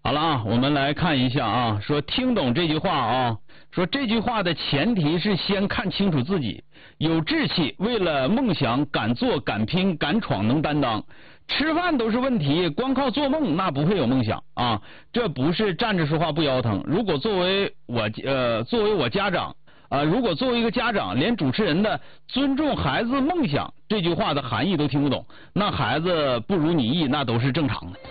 好了啊，我们来看一下啊，说听懂这句话啊，说这句话的前提是先看清楚自己，有志气，为了梦想敢做敢拼敢闯能担当。吃饭都是问题，光靠做梦那不会有梦想啊！这不是站着说话不腰疼。如果作为我家长如果作为一个家长连主持人的尊重孩子梦想这句话的含义都听不懂，那孩子不如你意那都是正常的。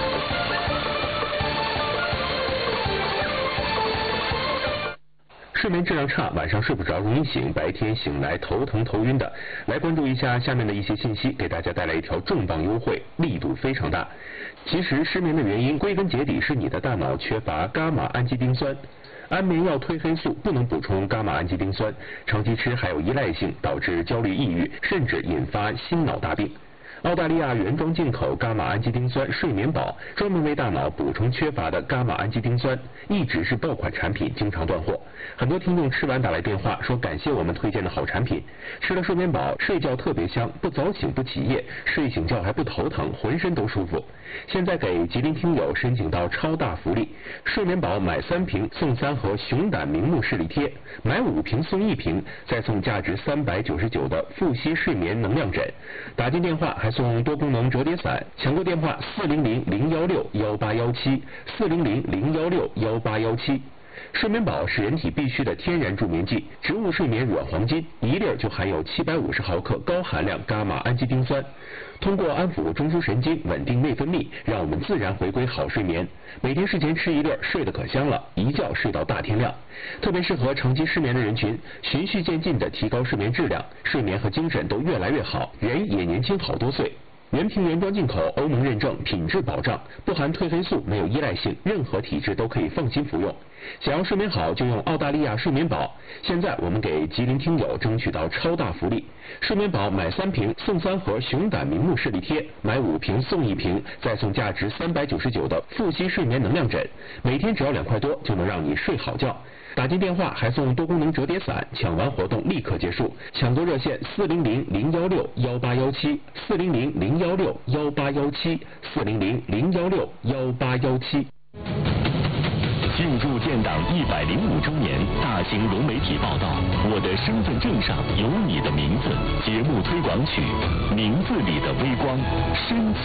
睡眠质量差，晚上睡不着，容易醒，白天醒来头疼头晕的，来关注一下下面的一些信息，给大家带来一条重磅优惠，力度非常大。其实失眠的原因归根结底是你的大脑缺乏伽马氨基丁酸，安眠药褪黑素不能补充伽马氨基丁酸，长期吃还有依赖性，导致焦虑抑郁，甚至引发心脑大病。澳大利亚原装进口伽马氨基丁酸睡眠宝，专门为大脑补充缺乏的伽马氨基丁酸，一直是爆款产品，经常断货。很多听众吃完打来电话说感谢我们推荐的好产品，吃了睡眠宝睡觉特别香，不早醒不起夜，睡醒觉还不头疼，浑身都舒服。现在给吉林听友申请到超大福利，睡眠宝买3瓶送3盒熊胆明目视力贴，买5瓶送1瓶，再送价值399的富硒睡眠能量枕。打进电话还送多功能折叠伞，抢购电话400-016-1817400-016-18117。睡眠宝是人体必需的天然助眠剂，植物睡眠软黄金，1粒就含有750毫克高含量伽马氨基丁酸，通过安抚中枢神经，稳定内分泌，让我们自然回归好睡眠。每天睡前吃1粒，睡得可香了，一觉睡到大天亮。特别适合长期失眠的人群，循序渐进的提高睡眠质量，睡眠和精神都越来越好，人也年轻好多岁。原瓶原装进口，欧盟认证，品质保障，不含褪黑素，没有依赖性，任何体质都可以放心服用。想要睡眠好，就用澳大利亚睡眠宝。现在我们给吉林听友争取到超大福利，睡眠宝买3瓶送3盒熊胆明目视力贴，买5瓶送1瓶，再送价值399的富硒睡眠能量枕，每天只要2块多就能让你睡好觉。打进电话还送多功能折叠伞，抢完活动立刻结束。抢购热线400-016-18117，400-016-18117，400-016-18117。 庆祝建党105周年，大型融媒体报道，我的身份证上有你的名字。节目推广曲《名字里的微光》深情。